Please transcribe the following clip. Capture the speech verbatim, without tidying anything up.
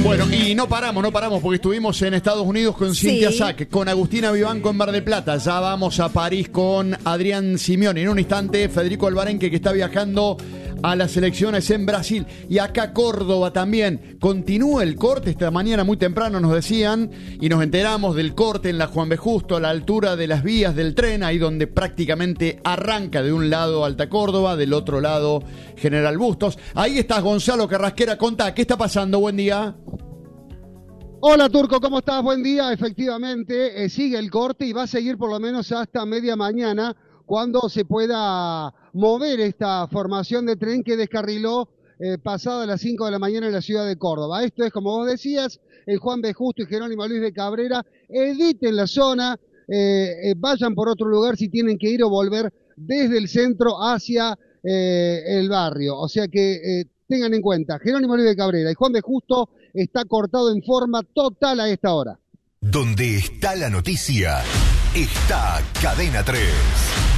Bueno, y no paramos, no paramos, porque estuvimos en Estados Unidos con Cintia Sí. Sack, con Agustina Vivanco en Mar del Plata. Ya vamos a París con Adrián Simeone. En un instante, Federico Alvarenque, que está viajando a las elecciones en Brasil. Y acá Córdoba también. Continúa el corte. Esta mañana muy temprano nos decían, y nos enteramos del corte en la Juan B. Justo, a la altura de las vías del tren, ahí donde prácticamente arranca de un lado Alta Córdoba, del otro lado General Bustos. Ahí estás, Gonzalo Carrasquera. Contá, ¿qué está pasando? Buen día. Hola Turco, ¿cómo estás? Buen día. Efectivamente, eh, sigue el corte y va a seguir por lo menos hasta media mañana, cuando se pueda mover esta formación de tren que descarriló eh, pasada las cinco de la mañana en la ciudad de Córdoba. Esto es, como vos decías, el Juan B. Justo y Jerónimo Luis de Cabrera. Eviten la zona, eh, eh, vayan por otro lugar si tienen que ir o volver desde el centro hacia eh, el barrio. O sea que eh, tengan en cuenta, Jerónimo Luis de Cabrera y Juan B. Justo está cortado en forma total a esta hora. Donde está la noticia, está Cadena tres.